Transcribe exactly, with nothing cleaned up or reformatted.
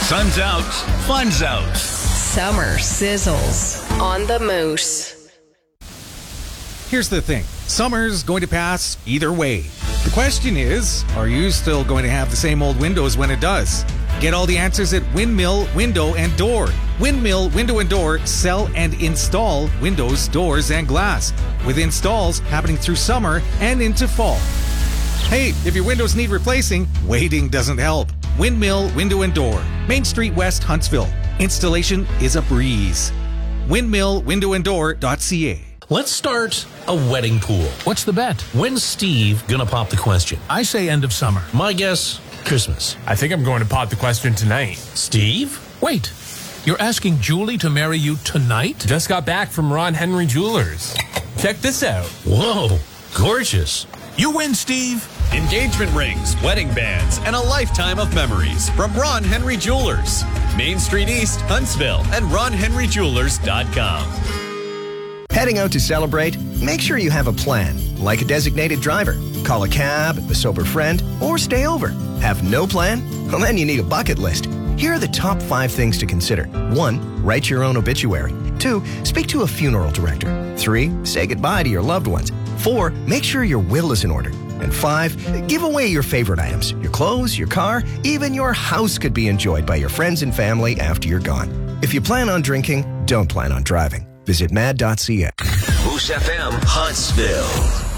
Sun's out, fun's out. Summer sizzles on the Moose. Here's the thing. Summer's going to pass either way. The question is, are you still going to have the same old windows when it does? Get all the answers at Windmill Window and Door. Windmill Window and Door sell and install windows, doors, and glass, with installs happening through summer and into fall. Hey, if your windows need replacing, waiting doesn't help. Windmill Window and Door, Main Street West, Huntsville. Installation is a breeze. windmill window and door dot c a. Let's start a wedding pool. What's the bet? When's Steve gonna pop the question? I say end of summer. My guess, Christmas. I think I'm going to pop the question tonight. Steve? Wait, you're asking Julie to marry you tonight? Just got back from Ron Henry Jewelers. Check this out. Whoa, gorgeous. You win, Steve. Engagement rings, wedding bands, and a lifetime of memories from Ron Henry Jewelers. Main Street East, Huntsville, and ron henry jewelers dot com. Heading out to celebrate? Make sure you have a plan, like a designated driver. Call a cab, a sober friend, or stay over. Have no plan? Well, then you need a bucket list. Here are the top five things to consider. One, write your own obituary. Two, speak to a funeral director. Three, say goodbye to your loved ones. Four, make sure your will is in order. And five, give away your favorite items. Your clothes, your car, even your house could be enjoyed by your friends and family after you're gone. If you plan on drinking, don't plan on driving. Visit mad dot c a. Moose F M Huntsville.